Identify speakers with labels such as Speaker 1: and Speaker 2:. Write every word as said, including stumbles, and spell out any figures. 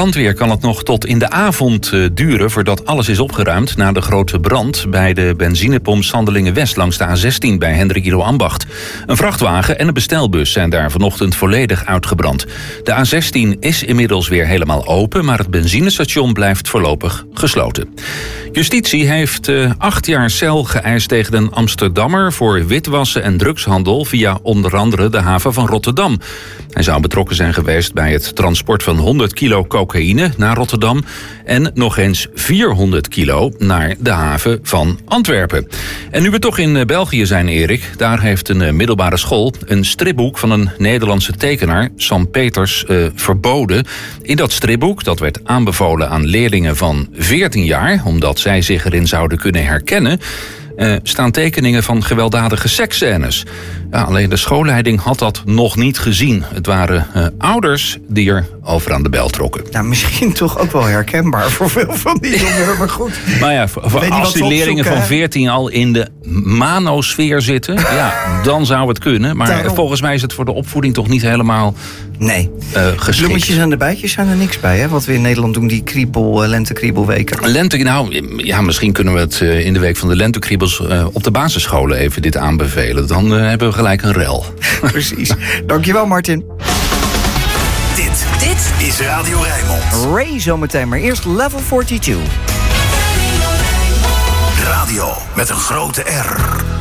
Speaker 1: brandweer kan het nog tot in de avond uh, duren voordat alles is opgeruimd na de grote brand bij de benzinepomp Sandelingen-West langs de A zestien bij Hendrik Ido Ambacht. Een vrachtwagen en een bestelbus zijn daar vanochtend volledig uitgebrand. De A zestien is inmiddels weer helemaal open, maar het benzinestation blijft voorlopig gesloten. Justitie heeft uh, acht jaar cel geëist tegen een Amsterdammer voor witwassen en drugshandel via onder andere de haven van Rotterdam. Hij zou betrokken zijn geweest bij het transport van honderd kilo cocaïne naar Rotterdam en nog eens vierhonderd kilo naar de haven van Antwerpen. En nu we toch in België zijn, Erik, daar heeft een middelbare school een stripboek van een Nederlandse tekenaar, Sam Peters, uh, verboden. In dat stripboek, dat werd aanbevolen aan leerlingen van veertien jaar, omdat zij zich erin zouden kunnen herkennen, Uh, staan tekeningen van gewelddadige seksscènes. Ja, alleen de schoolleiding had dat nog niet gezien. Het waren uh, ouders die er over aan de bel trokken.
Speaker 2: Nou, misschien toch ook wel herkenbaar voor veel van die jongeren, maar goed.
Speaker 1: Maar ja, voor, voor als die leerlingen van veertien al in de manosfeer zitten, ja, dan zou het kunnen. Maar Daarom. volgens mij is het voor de opvoeding toch niet helemaal
Speaker 2: nee.
Speaker 1: uh, geschikt.
Speaker 2: Bloemetjes aan de bijtjes zijn er niks bij, hè? Wat we in Nederland doen, die kriebel, uh, lentekriebelweken.
Speaker 1: Lente, nou, ja, misschien kunnen we het uh, in de week van de lentekriebels uh, op de basisscholen even dit aanbevelen. Dan uh, hebben we gelijk een rel.
Speaker 2: Precies. Dankjewel, Martin.
Speaker 3: Dit, dit is Radio Rijnmond.
Speaker 2: Ray zometeen, maar eerst Level tweeënveertig.
Speaker 3: Radio met een grote R.